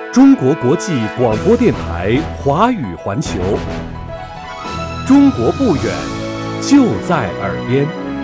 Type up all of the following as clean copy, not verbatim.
中国国际广播电台华语环球，中国不远，就在耳边。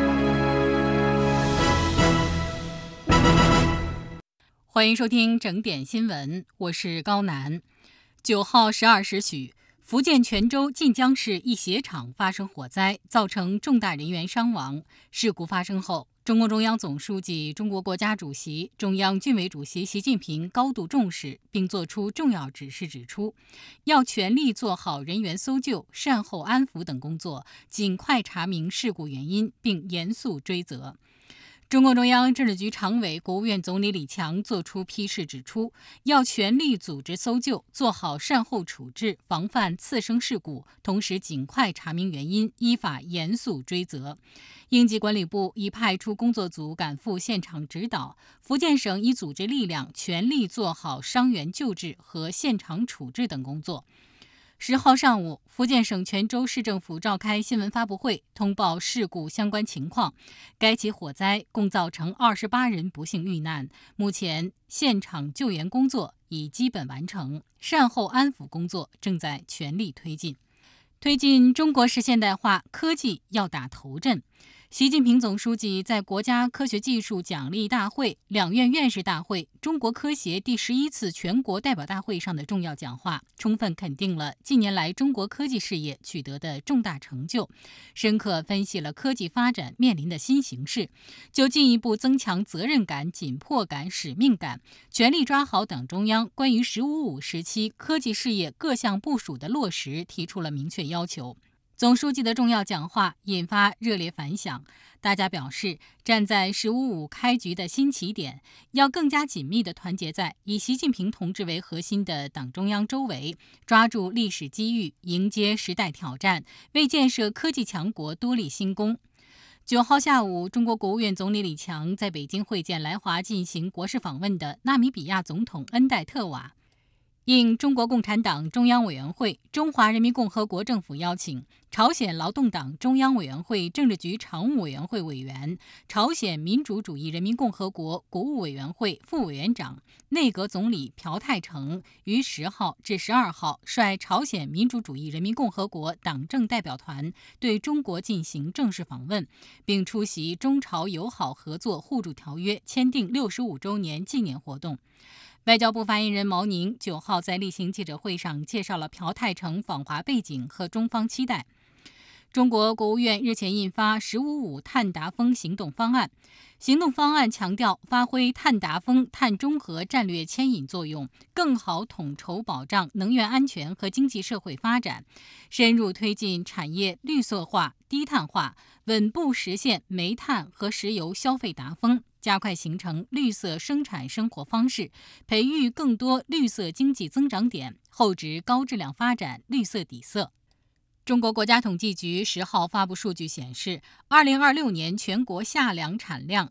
欢迎收听整点新闻，我是高楠。9号12时许，福建泉州晋江市一鞋厂发生火灾，造成重大人员伤亡。事故发生后，中共中央总书记、中国国家主席、中央军委主席习近平高度重视，并作出重要指示，指出要全力做好人员搜救、善后安抚等工作，尽快查明事故原因，并严肃追责。中共中央政治局常委、国务院总理李强作出批示，指出要全力组织搜救，做好善后处置，防范次生事故，同时尽快查明原因，依法严肃追责。应急管理部已派出工作组赶赴现场指导，福建省已组织力量全力做好伤员救治和现场处置等工作。10号上午，福建省泉州市政府召开新闻发布会，通报事故相关情况。该起火灾共造成28人不幸遇难，目前现场救援工作已基本完成，善后安抚工作正在全力推进。推进中国式现代化，科技要打头阵。习近平总书记在国家科学技术奖励大会、两院院士大会、中国科协第11次全国代表大会上的重要讲话，充分肯定了近年来中国科技事业取得的重大成就，深刻分析了科技发展面临的新形势，就进一步增强责任感、紧迫感、使命感，全力抓好党中央关于“15+5”时期科技事业各项部署的落实提出了明确要求。总书记的重要讲话引发热烈反响，大家表示，站在“15+5”开局的新起点，要更加紧密地团结在以习近平同志为核心的党中央周围，抓住历史机遇，迎接时代挑战，为建设科技强国多立新功。9号下午，中国国务院总理李强在北京会见来华进行国事访问的纳米比亚总统恩戴特瓦。应中国共产党中央委员会、中华人民共和国政府邀请，朝鲜劳动党中央委员会政治局常务委员会委员、朝鲜民主主义人民共和国国务委员会副委员长、内阁总理朴泰成于10号至12号率朝鲜民主主义人民共和国党政代表团对中国进行正式访问，并出席中朝友好合作互助条约签订65周年纪念活动。外交部发言人毛宁9号在例行记者会上介绍了朴泰成访华背景和中方期待。中国国务院日前印发“15+5”碳达峰行动方案，行动方案强调发挥碳达峰、碳中和战略牵引作用，更好统筹保障能源安全和经济社会发展，深入推进产业绿色化、低碳化，稳步实现煤炭和石油消费达峰，加快形成绿色生产生活方式，培育更多绿色经济增长点，厚植高质量发展绿色底色。中国国家统计局10号发布数据显示，2026年全国夏粮产量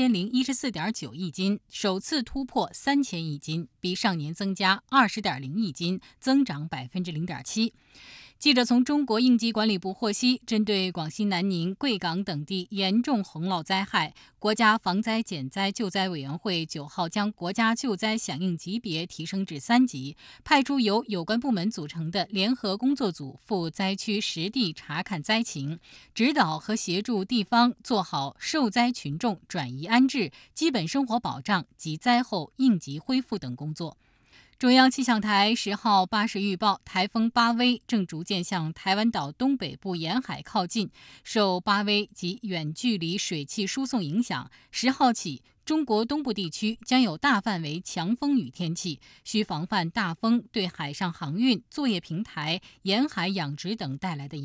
3014.9亿斤，首次突破3000亿斤，比上年增加20.0亿斤，增长0.7%。记者从中国应急管理部获悉，针对广西南宁、贵港等地严重洪涝灾害，国家防灾减灾救灾委员会9号将国家救灾响应级别提升至3级，派出由有关部门组成的联合工作组赴灾区实地查看灾情，指导和协助地方做好受灾群众转移安置、基本生活保障及灾后应急恢复等工作。中央气象台10号8时预报，台风巴威正逐渐向台湾岛东北部沿海靠近，受巴威及远距离水汽输送影响，10号起，中国东部地区将有大范围强风雨天气，需防范大风对海上航运、作业平台、沿海养殖等带来的影响。